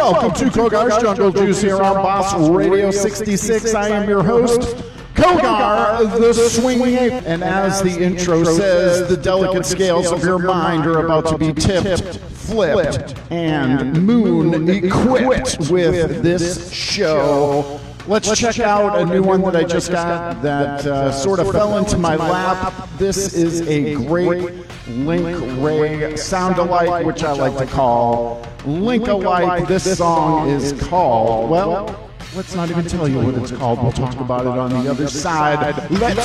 Welcome to Kogar's Jungle Juice here on Boss Radio 66. I am your host, Kogar, the swinging ape. And as the intro says, the delicate scales of your mind are about to be tipped, flipped, and moon equipped with this show. Let's check out a new one that I just got that sort of fell into my lap. This is a great Link Ray sound-alike, which I like to call Link-alike. This song is called, well, let's not even tell you what it's called. We'll talk about it on the other side. Let's